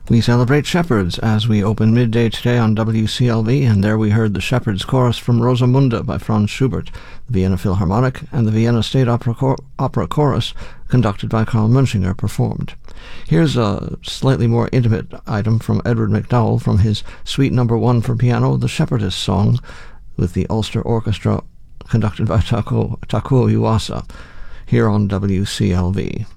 We celebrate shepherds as we open midday today on WCLV, and there we heard the Shepherd's Chorus from Rosamunde by Franz Schubert, the Vienna Philharmonic, and the Vienna State Opera Chorus, conducted by Karl Munchinger, performed. Here's a slightly more intimate item from Edward MacDowell from his Suite No. 1 for piano, The Shepherdess Song, with the Ulster Orchestra, conducted by Takuo Iwasa, here on WCLV.